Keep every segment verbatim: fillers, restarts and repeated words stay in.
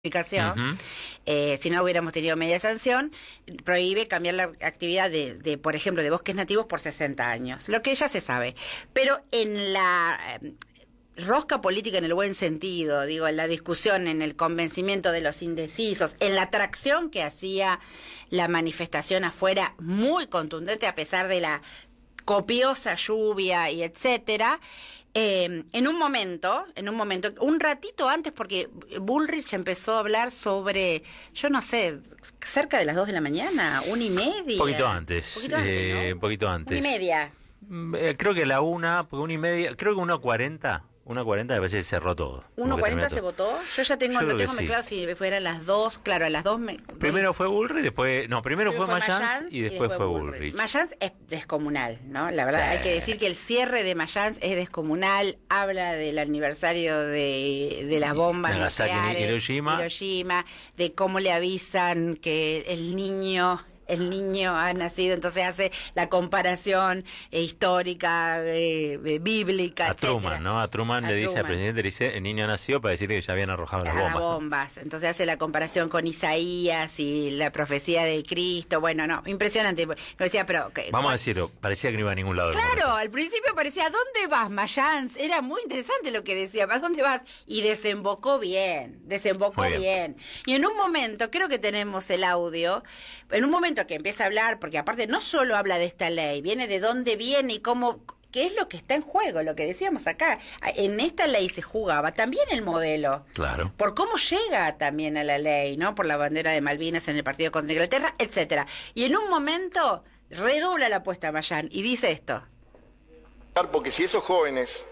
Uh-huh. eh, si no hubiéramos tenido media sanción, prohíbe cambiar la actividad de, de, por ejemplo, de bosques nativos por sesenta años, lo que ya se sabe. Pero en la eh, rosca política en el buen sentido, digo, en la discusión, en el convencimiento de los indecisos, en la atracción que hacía la manifestación afuera, muy contundente a pesar de la copiosa lluvia y etcétera. Eh, en un momento, en un momento, un ratito antes, porque Bullrich empezó a hablar sobre, yo no sé, cerca de las dos de la mañana, una y media. Un poquito antes, poquito antes, eh, ¿no? un poquito antes. Una y media. Eh, creo que la una, porque una y media, creo que una cuarenta. una cuarenta me parece que cerró todo. ¿uno cuarenta se votó? Yo ya tengo, Yo lo tengo sí. mezclado si fueran las dos, claro, a las dos me... Primero fue Bullrich, después... No, primero, primero fue, fue Mayans, Mayans y después, y después fue Bullrich. Bullrich. Mayans es descomunal, ¿no? La verdad, sí. Hay que decir que el cierre de Mayans es descomunal, habla del aniversario de, de las bombas Nagasaki, nucleares, Hiroshima. Hiroshima, de cómo le avisan que el niño... el niño ha nacido, entonces hace la comparación eh, histórica, eh, eh, bíblica, a etcétera. Truman, ¿no? A Truman a le dice Truman. al presidente, le dice, el niño nació para decirle que ya habían arrojado las bombas. Las bombas, ¿no? Entonces hace la comparación con Isaías y la profecía de Cristo, bueno, no, impresionante. No decía, pero... Vamos a decirlo, parecía que no iba a ningún lado. Claro, al principio parecía, ¿a dónde vas, Mayans? Era muy interesante lo que decía, ¿a dónde vas? Y desembocó bien, desembocó bien. bien. Y en un momento, creo que tenemos el audio, en un momento que empieza a hablar, porque aparte no solo habla de esta ley, viene de dónde viene y cómo, qué es lo que está en juego, lo que decíamos acá. En esta ley se jugaba también el modelo. Claro. Por cómo llega también a la ley, ¿no? Por la bandera de Malvinas en el partido contra Inglaterra, etcétera. Y en un momento redobla la apuesta a Mayans y dice esto. Porque si esos jóvenes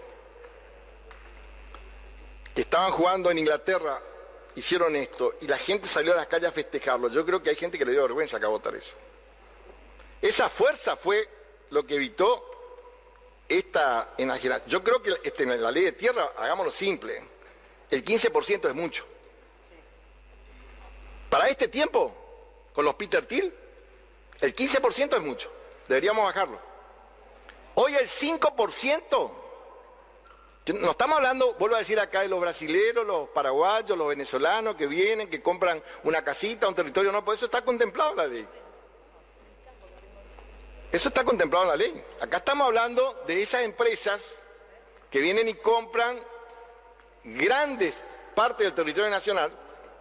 que estaban jugando en Inglaterra hicieron esto y la gente salió a las calles a festejarlo, yo creo que hay gente que le dio vergüenza acá a votar eso. Esa fuerza fue lo que evitó esta enajenación. Yo creo que este, en la ley de tierra, hagámoslo simple, el quince por ciento es mucho. Para este tiempo, con los Peter Thiel, el quince por ciento es mucho, deberíamos bajarlo. Hoy el cinco por ciento, no estamos hablando, vuelvo a decir acá, de los brasileros, los paraguayos, los venezolanos que vienen, que compran una casita, un territorio, no, por eso está contemplado en la ley. Eso está contemplado en la ley. Acá estamos hablando de esas empresas que vienen y compran grandes partes del territorio nacional,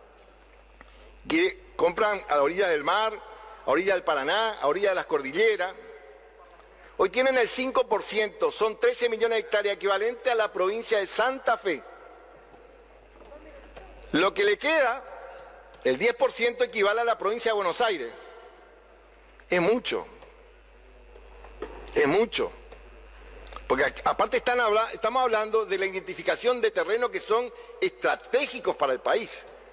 que compran a la orilla del mar, a orilla del Paraná, a orilla de las cordilleras. Hoy tienen el cinco por ciento, son trece millones de hectáreas, equivalente a la provincia de Santa Fe. Lo que le queda, el diez por ciento equivale a la provincia de Buenos Aires. Es mucho. Es mucho. Porque aparte están habla, estamos hablando de la identificación de terrenos que son estratégicos para el país.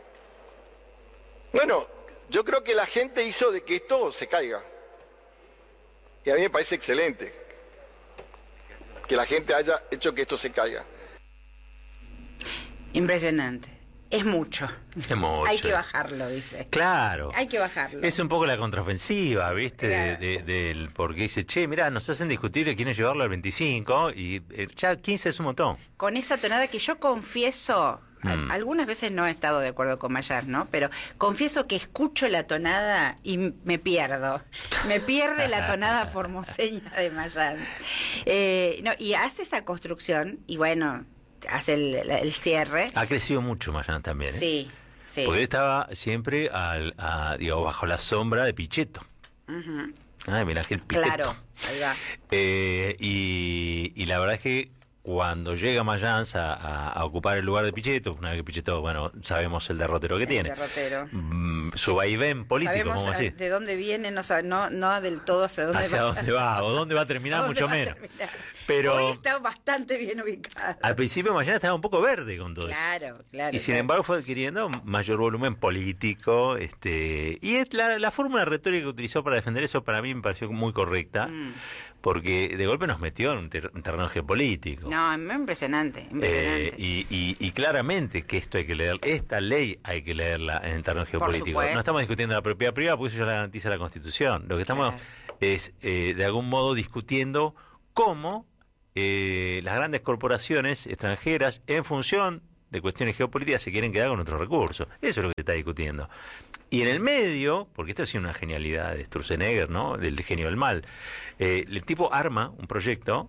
Bueno, yo creo que la gente hizo de que esto se caiga. Y a mí me parece excelente que la gente haya hecho que esto se caiga. Impresionante. Es mucho. Es mucho. Hay que bajarlo, dice. Claro. Hay que bajarlo. Es un poco la contraofensiva, ¿viste? Claro. De, de, del, porque dice, che, mirá, nos hacen discutir que quieren llevarlo al veinticinco y eh, ya quince es un montón. Con esa tonada que yo confieso, Mm. algunas veces no he estado de acuerdo con Mayans, ¿no? Pero confieso que escucho la tonada y me pierdo. Me pierde la tonada formoseña de Mayans. Eh, no, y hace esa construcción y bueno, hace el, el cierre. Ha crecido mucho Mayans también, ¿eh? Sí, sí. Porque él estaba siempre al, a, digo, bajo la sombra de Pichetto. Uh-huh. Ay, mirá que el Pichetto. Claro, ahí va. Eh, y, y la verdad es que cuando llega Mayans a, a, a ocupar el lugar de Pichetto, una vez que Pichetto, bueno, sabemos el derrotero que El tiene. derrotero. Mm, su vaivén político, Sabemos vamos a decir. de dónde viene, no, sabe, no, no del todo hacia dónde hacia va. dónde va, o dónde va a terminar, ¿Dónde mucho va a menos. terminar? Pero hoy está bastante bien ubicado. al principio Mayans estaba un poco verde con todo Claro, eso. claro. Y sin claro. embargo fue adquiriendo mayor volumen político, este, y es la, la fórmula retórica que utilizó para defender eso para mí me pareció muy correcta, Mm. porque de golpe nos metió en un, ter un terreno geopolítico. No, es impresionante, impresionante. Eh, y, y, y claramente que esto hay que leer, esta ley hay que leerla en el terreno geopolítico. supuesto. No estamos discutiendo la propiedad privada porque eso ya la garantiza la Constitución. Lo que estamos Claro. es eh, de algún modo discutiendo cómo eh, las grandes corporaciones extranjeras, en función de cuestiones geopolíticas se quieren quedar con otros recursos. Eso es lo que se está discutiendo. Y en el medio, porque esto ha sido una genialidad de Sturzenegger, ¿no? Del genio del mal, eh, el tipo arma un proyecto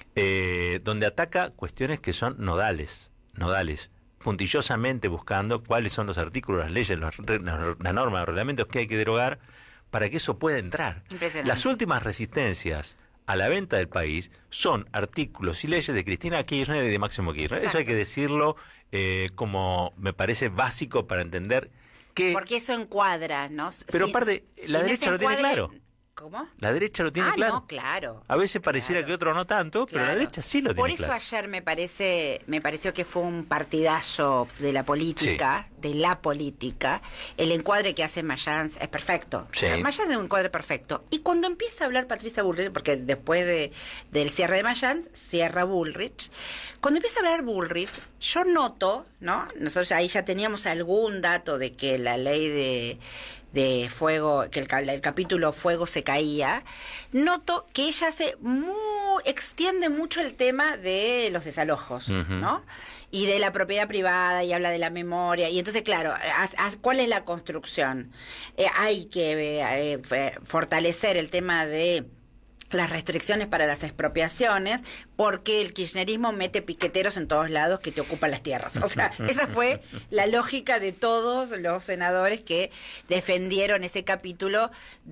eh, donde ataca cuestiones que son nodales, nodales, puntillosamente buscando cuáles son los artículos, las leyes, los, las normas, los reglamentos que hay que derogar para que eso pueda entrar. Las últimas resistencias a la venta del país son artículos y leyes de Cristina Kirchner y de Máximo Kirchner. Exacto. Eso hay que decirlo eh, como me parece básico para entender que... Porque eso encuadra, ¿no? Pero si, aparte, si la derecha lo tiene claro. ¿Cómo? La derecha lo tiene ah, claro. No, claro. A veces pareciera claro. que otro no tanto, claro. pero la derecha sí lo Por tiene claro. Por eso ayer me parece, me pareció que fue un partidazo de la política, sí. de la política. El encuadre que hace Mayans es perfecto. Sí. Mayans es un encuadre perfecto. Y cuando empieza a hablar Patricia Bullrich, porque después de, del cierre de Mayans, cierra Bullrich. Cuando empieza a hablar Bullrich, yo noto, ¿no? Nosotros ahí ya teníamos algún dato de que la ley de... de fuego, que el, el capítulo fuego se caía, noto que ella hace muy, extiende mucho el tema de los desalojos, uh-huh. ¿no? Y de la propiedad privada, y habla de la memoria, y entonces, claro, a, a, ¿cuál es la construcción? Eh, hay que eh, fortalecer el tema de las restricciones para las expropiaciones, porque el kirchnerismo mete piqueteros en todos lados que te ocupan las tierras. O sea, esa fue la lógica de todos los senadores que defendieron ese capítulo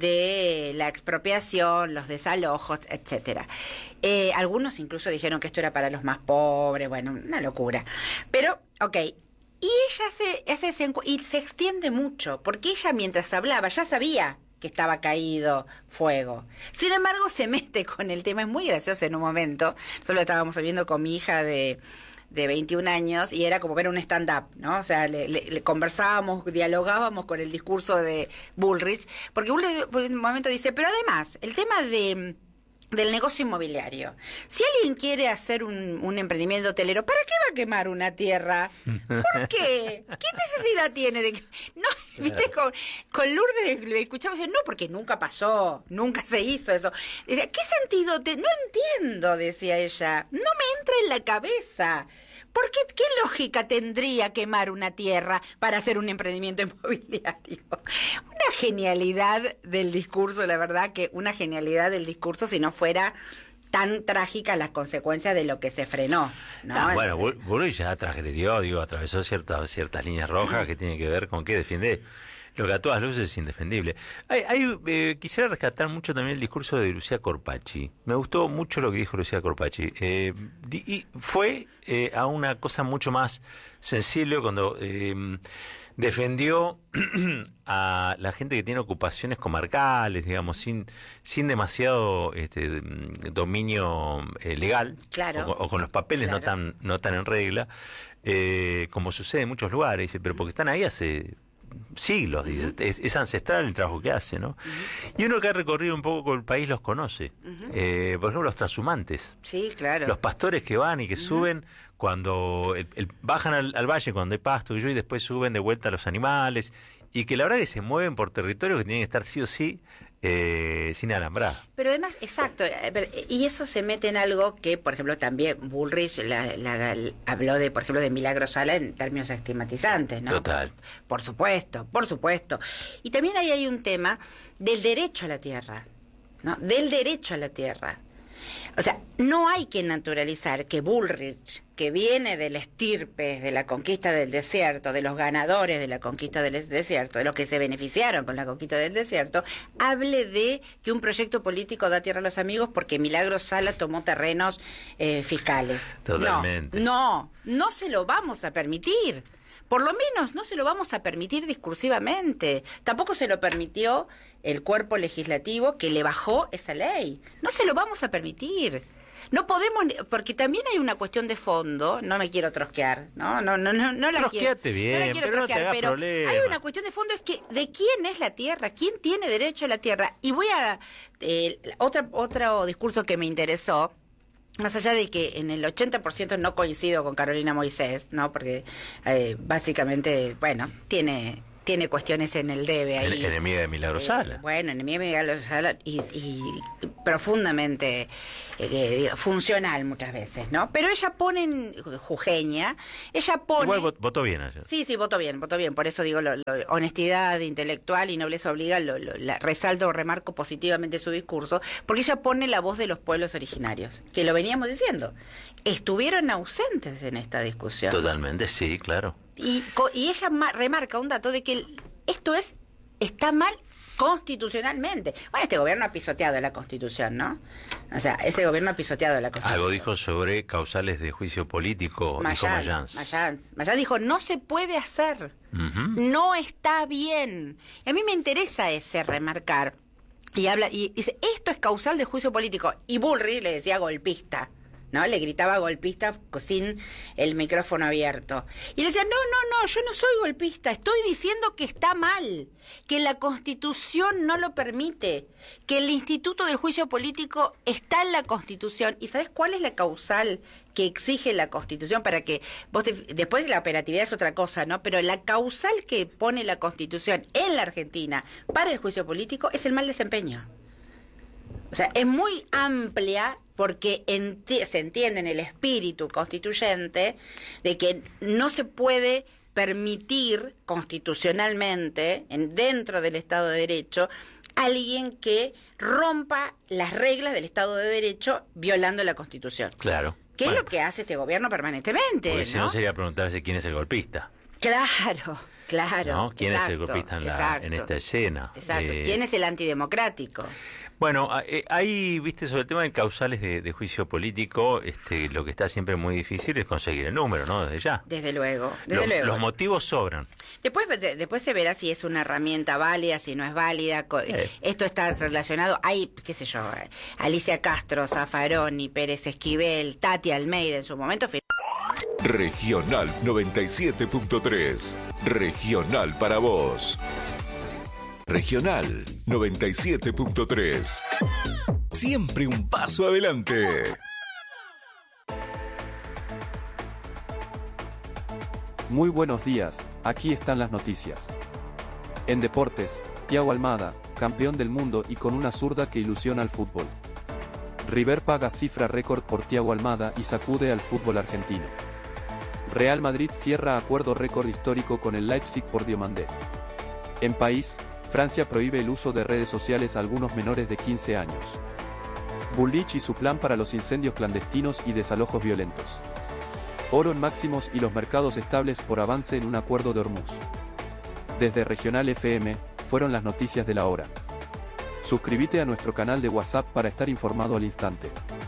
de la expropiación, los desalojos, etcétera. Eh, algunos incluso dijeron que esto era para los más pobres, bueno, una locura. Pero, ok, y ella se, hace ese encu- y se extiende mucho, porque ella mientras hablaba ya sabía que estaba caído fuego. Sin embargo, se mete con el tema, es muy gracioso en un momento, solo estábamos viendo con mi hija de, de veintiún años, y era como ver un stand-up, ¿no? O sea, le, le, le conversábamos, dialogábamos con el discurso de Bullrich, porque Bullrich por un momento dice, pero además, el tema de... del negocio inmobiliario. Si alguien quiere hacer un, un emprendimiento hotelero, ¿para qué va a quemar una tierra? ¿Por qué? ¿Qué necesidad tiene de que... No, viste, con, con Lourdes le escuchamos decir, no, porque nunca pasó, nunca se hizo eso. Decía, ¿qué sentido te...? No entiendo, decía ella. No me entra en la cabeza. ¿Por qué, qué lógica tendría quemar una tierra para hacer un emprendimiento inmobiliario? Una genialidad del discurso, la verdad que una genialidad del discurso si no fuera tan trágica las consecuencias de lo que se frenó, ¿no? Ah, bueno, Bullrich ya transgredió, digo, atravesó ciertas ciertas líneas rojas uh-huh. que tienen que ver con qué defiende. Lo que a todas luces es indefendible. Hay, hay, eh, quisiera rescatar mucho también el discurso de Lucía Corpacci. Me gustó mucho lo que dijo Lucía Corpacci. Eh, y fue eh, a una cosa mucho más sensible cuando eh, defendió a la gente que tiene ocupaciones comarcales, digamos, sin sin demasiado este, dominio eh, legal, claro, o, o con los papeles claro. no tan no tan en regla, eh, como sucede en muchos lugares, pero porque están ahí hace siglos, uh-huh. es, es ancestral el trabajo que hace, ¿no? Uh-huh. Y uno que ha recorrido un poco el país los conoce. Uh-huh. Eh, por ejemplo, los transhumantes. Sí, claro. Los pastores que van y que uh-huh. suben cuando el, el, bajan al, al valle cuando hay pasto y yo y después suben de vuelta a los animales y que la verdad que se mueven por territorios que tienen que estar sí o sí eh, sin alambrada. Pero además, exacto, y eso se mete en algo que, por ejemplo, también Bullrich la, la, la, habló de, por ejemplo, de Milagro Sala en términos estigmatizantes, ¿no? Total. Por, por supuesto, por supuesto. Y también ahí hay un tema del derecho a la tierra, ¿no? Del derecho a la tierra. O sea, no hay que naturalizar que Bullrich, que viene de la estirpe de la conquista del desierto, de los ganadores de la conquista del desierto, de los que se beneficiaron con la conquista del desierto, hable de que un proyecto político da tierra a los amigos porque Milagro Sala tomó terrenos eh, fiscales. Totalmente. No, no, no se lo vamos a permitir. Por lo menos no se lo vamos a permitir discursivamente. Tampoco se lo permitió el cuerpo legislativo que le bajó esa ley. No se lo vamos a permitir. No podemos, porque también hay una cuestión de fondo, no me quiero trosquear, no, no, no, no, no la Trosqueate quiero, bien, no la quiero pero trosquear, no te hagas pero problema. Hay una cuestión de fondo es que de quién es la tierra, quién tiene derecho a la tierra. Y voy a eh, otra otro discurso que me interesó. Más allá de que en el ochenta por ciento no coincido con Carolina Moisés, ¿no? Porque eh, básicamente, bueno, tiene tiene cuestiones en el debe ahí. En, enemiga de Milagro Sala. Eh, bueno, enemiga de Milagro Sala y, y profundamente eh, funcional muchas veces, ¿no? Pero ella pone, en, jujeña, ella pone... Igual votó bien ayer. Sí, sí, votó bien, votó bien. Por eso digo, lo, lo, honestidad intelectual y nobleza obliga, lo, lo, la, resalto o remarco positivamente su discurso, porque ella pone la voz de los pueblos originarios, que lo veníamos diciendo. Estuvieron ausentes en esta discusión. Totalmente, sí, claro. Y, y ella remarca un dato de que esto es está mal constitucionalmente. Bueno, este gobierno ha pisoteado la Constitución, ¿no? O sea, ese gobierno ha pisoteado la Constitución. Algo dijo sobre causales de juicio político, Mayans, dijo Mayans. Mayans. Mayans dijo, no se puede hacer, Uh-huh. no está bien. Y a mí me interesa ese remarcar. Y habla y dice, esto es causal de juicio político. Y Bullrich le decía golpista, ¿no? Le gritaba golpista sin el micrófono abierto. Y le decía, no, no, no, yo no soy golpista, estoy diciendo que está mal, que la Constitución no lo permite, que el Instituto del Juicio Político está en la Constitución. ¿Y sabes cuál es la causal que exige la Constitución para que vos te, después la operatividad es otra cosa, ¿no? Pero la causal que pone la Constitución en la Argentina para el juicio político es el mal desempeño. O sea, es muy amplia porque enti- se entiende en el espíritu constituyente de que no se puede permitir constitucionalmente, en, dentro del Estado de Derecho, alguien que rompa las reglas del Estado de Derecho violando la Constitución. Claro. ¿Qué bueno, es lo que hace este gobierno permanentemente? Porque si no, ¿no? sería preguntarse quién es el golpista. Claro, claro. ¿No? ¿Quién exacto, es el golpista en, la, exacto, en esta escena? Exacto. Eh, ¿Quién es el antidemocrático? Bueno, ahí, viste, sobre el tema de causales de, de juicio político, este, lo que está siempre muy difícil es conseguir el número, ¿no? Desde ya. Desde luego, desde los, luego. los motivos sobran. Después, de, después se verá si es una herramienta válida, si no es válida. Eh. Esto está relacionado. Hay, qué sé yo, Alicia Castro, Zaffaroni, Pérez Esquivel, Tati Almeida en su momento. Regional noventa y siete punto tres. Regional para vos. Regional noventa y siete punto tres. Siempre un paso adelante. Muy buenos días, aquí están las noticias. En deportes, Thiago Almada, campeón del mundo y con una zurda que ilusiona al fútbol. River paga cifra récord por Thiago Almada y sacude al fútbol argentino. Real Madrid cierra acuerdo récord histórico con el Leipzig por Diomandé. En país, Francia prohíbe el uso de redes sociales a algunos menores de quince años. Bullrich y su plan para los incendios clandestinos y desalojos violentos. Oro en máximos y los mercados estables por avance en un acuerdo de Hormuz. Desde Regional F M, fueron las noticias de la hora. Suscríbete a nuestro canal de WhatsApp para estar informado al instante.